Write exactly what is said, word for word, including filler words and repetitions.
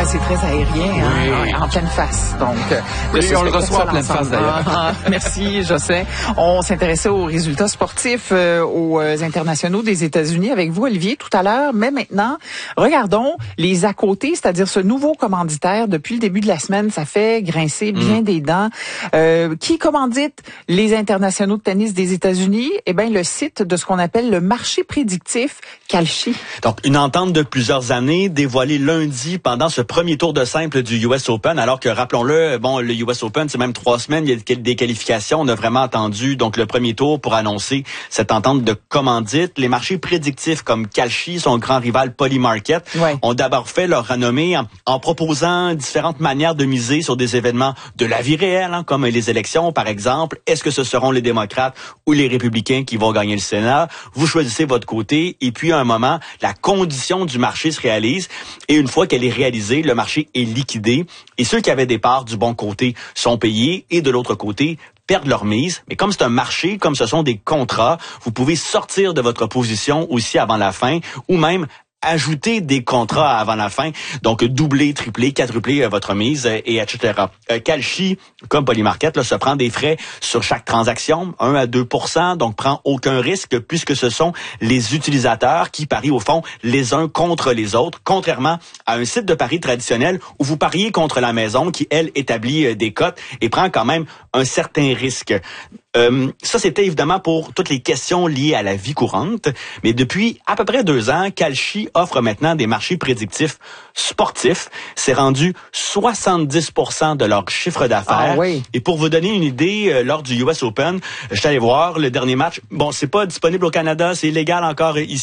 c'est très aérien, oui. hein, en pleine face. Donc, oui, on le reçoit en pleine face, d'ailleurs. Ah, merci, je sais. On s'intéressait aux résultats sportifs euh, aux internationaux des États-Unis avec vous, Olivier, tout à l'heure. Mais maintenant, regardons les à côté, c'est-à-dire ce nouveau commanditaire. Depuis le début de la semaine, ça fait grincer bien mmh. des dents. Euh, qui commandite les internationaux de tennis des États-Unis? Eh bien, le site de ce qu'on appelle le marché prédictif Kalshi. Donc, une entente de plusieurs années dévoilée lundi pendant ce premier tour de simple du U S Open, alors que, rappelons-le, bon, le U S Open, c'est même trois semaines, il y a des qualifications. On a vraiment attendu, donc, le premier tour pour annoncer cette entente de commandite. Les marchés prédictifs comme Kalshi, son grand rival Polymarket, ouais. ont d'abord fait leur renommée en, en proposant différentes manières de miser sur des événements de la vie réelle, hein, comme les élections, par exemple. Est-ce que ce seront les démocrates ou les républicains qui vont gagner le Sénat? Vous choisissez votre côté, et puis à un moment, la condition du marché se réalise, et une fois qu'elle est réalisée, le marché est liquidé, et ceux qui avaient des parts du bon côté sont payés, et de l'autre côté, perdent leur mise. Mais comme c'est un marché, comme ce sont des contrats, vous pouvez sortir de votre position aussi avant la fin, ou même ajouter des contrats avant la fin, donc doubler, tripler, quadrupler euh, votre mise, euh, et et cetera. Euh, Kalshi, comme Polymarket, là, se prend des frais sur chaque transaction, un à deux pour cent, donc prend aucun risque, puisque ce sont les utilisateurs qui parient au fond les uns contre les autres, contrairement à un site de paris traditionnel où vous pariez contre la maison qui, elle, établit euh, des cotes et prend quand même un certain risque. Euh, ça, c'était évidemment pour toutes les questions liées à la vie courante. Mais depuis à peu près deux ans, Kalshi offre maintenant des marchés prédictifs sportifs. C'est rendu soixante-dix pour cent de leur chiffre d'affaires. Ah, oui. Et pour vous donner une idée, euh, lors du U S Open, je suis allé voir le dernier match. Bon, c'est pas disponible au Canada, c'est illégal encore ici.